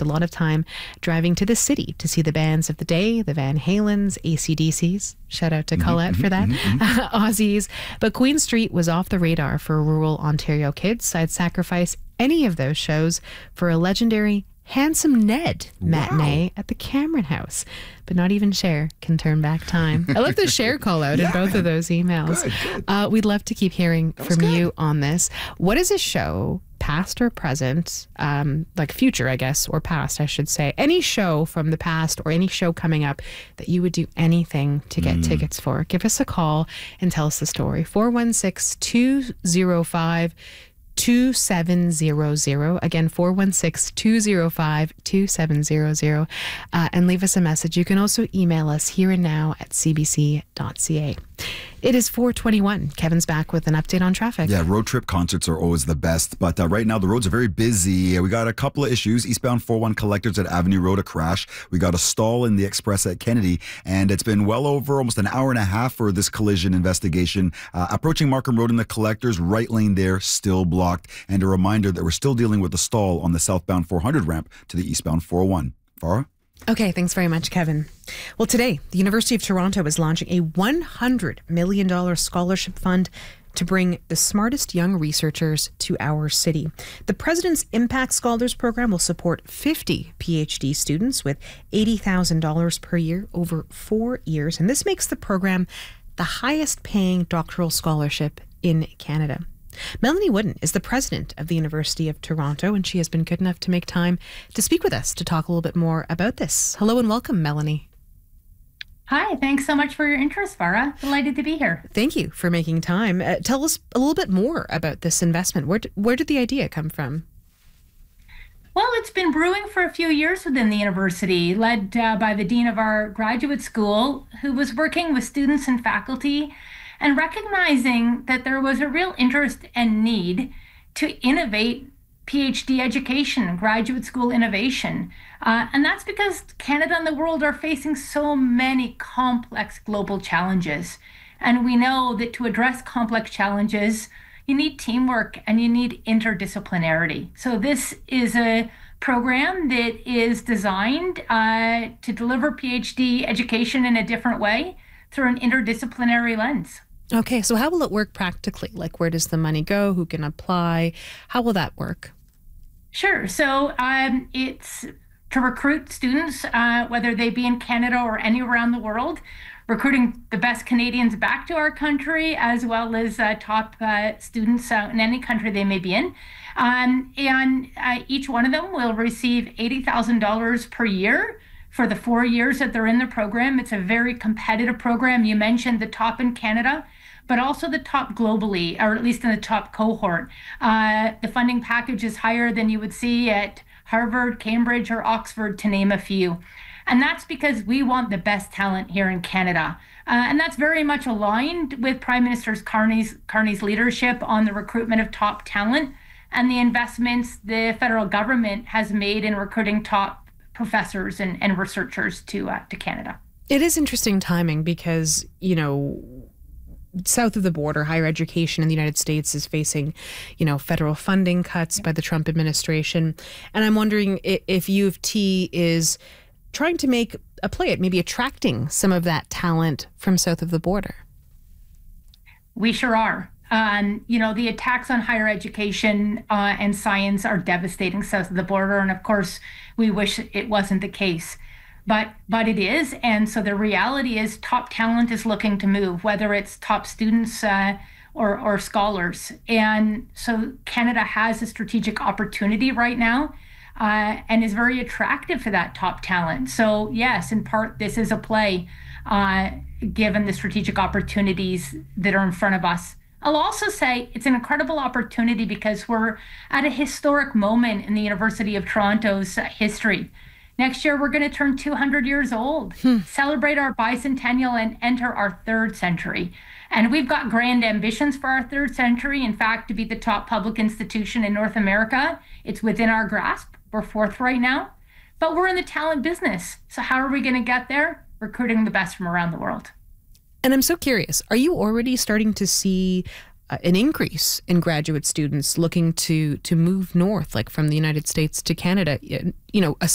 a lot of time driving to the city to see the bands of the day, the Van Halens, AC/DCs. Shout out to Colette for that. Aussies. But Queen Street was off the radar for rural Ontario kids. I'd sacrifice any of those shows for a legendary Handsome Ned matinee at the Cameron House. But not even Cher can turn back time. I love the Cher call out in both of those emails. Good. We'd love to keep hearing from you on this. What is a show, past or present, like future, I guess, or past, I should say, any show from the past or any show coming up that you would do anything to get tickets for? Give us a call and tell us the story. 416-205-2700. Again, 416-205-2700. And leave us a message. You can also email us here and now at cbc.ca. It is 4:21. Kevin's back with an update on traffic. Yeah, road trip concerts are always the best. But right now, the roads are very busy. We got a couple of issues. Eastbound 401 collectors at Avenue Road, a crash. We got a stall in the Express at Kennedy. And it's been well over almost an hour and a half for this collision investigation. Approaching Markham Road in the collectors, right lane there, still blocked. And a reminder that we're still dealing with the stall on the southbound 400 ramp to the eastbound 401. Farah? Okay, thanks very much, Kevin. Well, today, the University of Toronto is launching a $100 million scholarship fund to bring the smartest young researchers to our city. The President's Impact Scholars Program will support 50 PhD students with $80,000 per year over 4 years. And this makes the program the highest paying doctoral scholarship in Canada. Melanie Wooden is the president of the University of Toronto, and she has been good enough to make time to speak with us to talk a little bit more about this. Hello and welcome, Melanie. Hi, thanks so much for your interest, Farah. Delighted to be here. Thank you for making time. Tell us a little bit more about this investment. Where did the idea come from? Well, it's been brewing for a few years within the university, led by the dean of our graduate school, who was working with students and faculty and recognizing that there was a real interest and need to innovate PhD education and graduate school innovation. And that's because Canada and the world are facing so many complex global challenges. And we know that to address complex challenges, you need teamwork and you need interdisciplinarity. So this is a program that is designed to deliver PhD education in a different way through an interdisciplinary lens. Okay, so how will it work practically? Like, where does the money go? Who can apply? How will that work? Sure. So it's to recruit students, whether they be in Canada or anywhere around the world, recruiting the best Canadians back to our country, as well as top students in any country they may be in. And each one of them will receive $80,000 per year for the 4 years that they're in the program. It's a very competitive program. You mentioned the top in Canada, but also the top globally, or at least in the top cohort. The funding package is higher than you would see at Harvard, Cambridge, or Oxford, to name a few. And that's because we want the best talent here in Canada. And that's very much aligned with Prime Minister Carney's leadership on the recruitment of top talent and the investments the federal government has made in recruiting top professors and researchers to Canada. It is interesting timing because, south of the border, higher education in the United States is facing, federal funding cuts by the Trump administration. And I'm wondering if U of T is trying to make a play at maybe attracting some of that talent from south of the border. We sure are. The attacks on higher education and science are devastating south of the border. And of course, we wish it wasn't the case. But it is. And so the reality is top talent is looking to move, whether it's top students or scholars. And so Canada has a strategic opportunity right now and is very attractive for that top talent. So yes, in part, this is a play given the strategic opportunities that are in front of us. I'll also say it's an incredible opportunity because we're at a historic moment in the University of Toronto's history. Next year, we're going to turn 200 years old, celebrate our bicentennial, and enter our third century. And we've got grand ambitions for our third century. In fact, to be the top public institution in North America, it's within our grasp. We're fourth right now, but we're in the talent business. So how are we going to get there? Recruiting the best from around the world. And I'm so curious, are you already starting to see an increase in graduate students looking to move north, like from the United States to Canada,